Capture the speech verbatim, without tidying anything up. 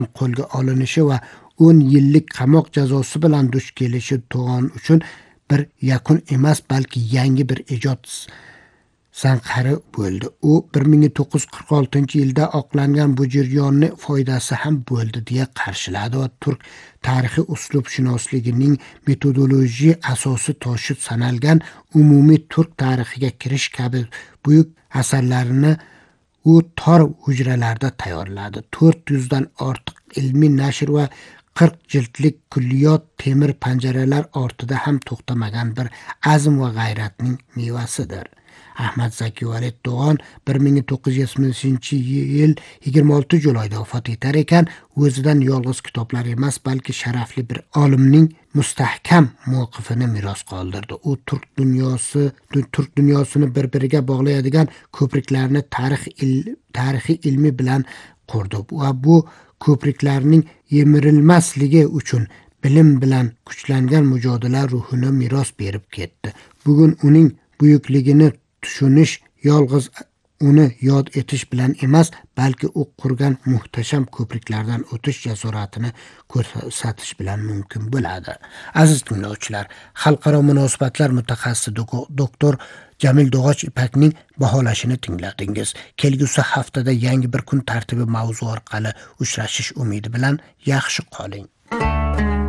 qo'lga olinishi va o'n yillik qamoq jazosi bilan duch kelishi To'g'on uchun bir yakun emas, balki yangi bir ijod sanqari bo'ldi. U bir ming to'qqiz yuz qirq oltinchi yilda oqlangan bu jarayonni foydasi ham bo'ldi deya qarshiladi va turk tarixiy uslubshunosligining metodologiya asosi toshi sanalgan umumiy turk tarixiga kirish kabi buyuk asarlarini u tor hujralarda tayyorladi. to'rt yuzdan ortiq ilmiy nashr va qirq jildlik kulliyot temir panjaralar ortida ham to'xtamagan bir azm va g'ayratning mevasidir. Ahmad Zaki Valid To'g'on bir ming to'qqiz yuz yetmishinchi yil yigirma oltinchi julayda vafot etar ekan, o'zidan yolg'iz kitoblar emas, balki sharafli bir olimning mustahkam mavqifini meros qoldirdi. U turk dunyosi turk dunyosini bir-biriga bog'laydigan ko'priklarni tarix il, tarixiy ilmi bilan qurdi va bu ko'priklarning yemirilmasligi uchun bilim bilan kuchlangan mujodala ruhini meros berib ketdi. Bugun uning buyukligini tushunish yolg'iz uni yod etish bilan emas, balki u qurgan muhtasham ko'priklardan o'tish jasoratini ko'rsatish bilan mumkin bo'ladi. Aziz tinglovchilar, xalqaro munosabatlar mutaxassisi doktor Jamil Dog'och Ipakning baholashini tingladingiz. Kelgusi haftada yangi bir kun tartibi mavzu orqali uchrashish umidi bilan yaxshi qoling.